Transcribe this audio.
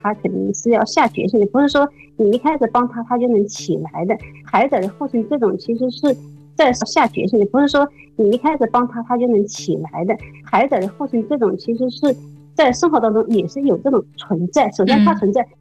他肯定是要下决心的，不是说你一开始帮他，他就能起来的。孩子的后天这种其实是在下决心的，不是说你一开始帮他，他就能起来的。孩子的后天这种其实是在生活当中也是有这种存在。首先他存在，